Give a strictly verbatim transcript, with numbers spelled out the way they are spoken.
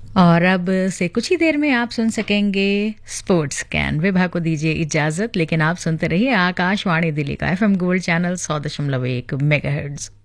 और अब से कुछ ही देर में आप सुन सकेंगे स्पोर्ट्स कैन। विभा को दीजिए इजाजत, लेकिन आप सुनते रहिए आकाशवाणी दिल्ली का एफएम गोल्ड चैनल सौ दशमलव एक मेगाहर्ट्ज।